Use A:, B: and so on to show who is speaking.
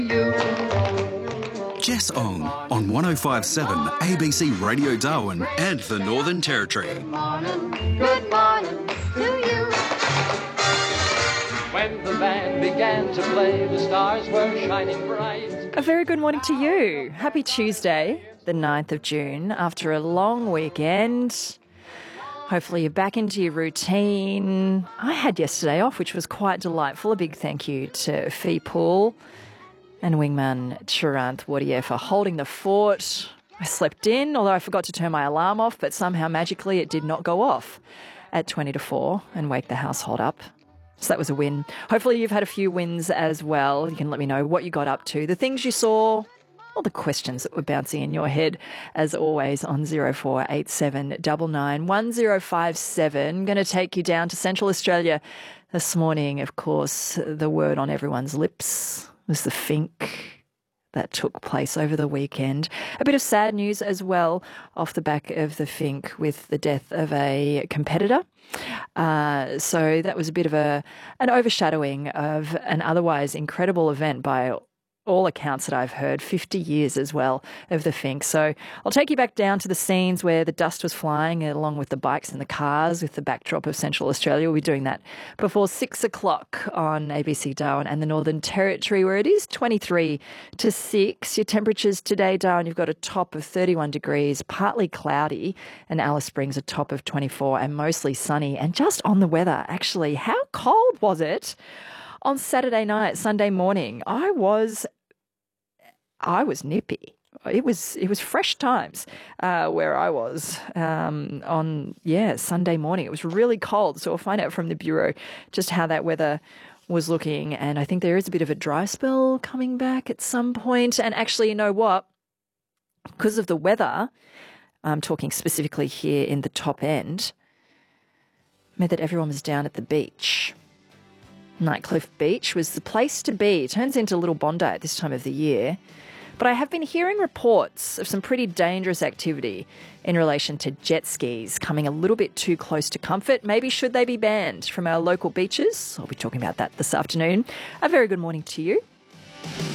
A: Jess Ong on 105.7 ABC Radio Darwin and the Northern Territory.
B: Good morning to you.
C: When the band began to play, the stars were shining bright.
D: A very good morning to you. Happy Tuesday, the 9th of June, after a long weekend. Hopefully you're back into your routine. I had yesterday off, which was quite delightful. A big thank you to Fee Poole and wingman Chirant Wardier for holding the fort. I slept in, although I forgot to turn my alarm off, but somehow magically it did not go off at 20 to 4 and wake the household up. So that was a win. Hopefully you've had a few wins as well. You can let me know what you got up to, the things you saw, all the questions that were bouncing in your head, as always, on 0487 99 1057. Going to take you down to Central Australia this morning. Of course, the word on everyone's lips was the Fink that took place over the weekend. A bit of sad news as well off the back of the Fink with the death of a competitor. So that was a bit of an overshadowing of an otherwise incredible event by all accounts that I've heard, 50 years as well of the Fink. So I'll take you back down to the scenes where the dust was flying along with the bikes and the cars with the backdrop of Central Australia. We'll be doing that before 6 o'clock on ABC Darwin and the Northern Territory, where it is 23 to 6. Your temperatures today, Darwin, you've got a top of 31 degrees, partly cloudy, and Alice Springs a top of 24 and mostly sunny. And just on the weather, actually, how cold was it on Saturday night, Sunday morning? I was nippy. It was fresh times where I was on Sunday morning. It was really cold, so we'll find out from the Bureau just how that weather was looking. And I think there is a bit of a dry spell coming back at some point. And actually, you know what? Because of the weather, I'm talking specifically here in the top end, meant that everyone was down at the beach. Nightcliff Beach was the place to be. It turns into Little Bondi at this time of the year. But I have been hearing reports of some pretty dangerous activity in relation to jet skis coming a little bit too close to comfort. Maybe should they be banned from our local beaches? I'll be talking about that this afternoon. A very good morning to you.